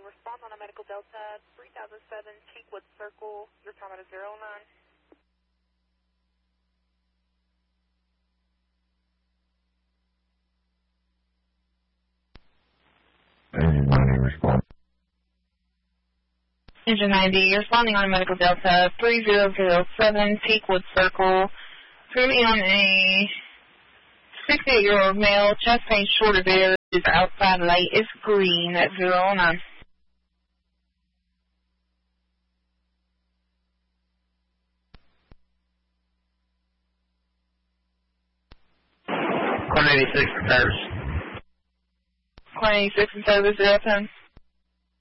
respond on a Medical Delta 3007 Teakwood Circle. Your time at a 09. Engine 90, respond. Engine 90, you're responding on a Medical Delta 3007 Teakwood Circle. Currently on a 68-year-old male, chest pain short of air, his outside light is green at 09. Corn 86 in service. Corn 86 in service, 010.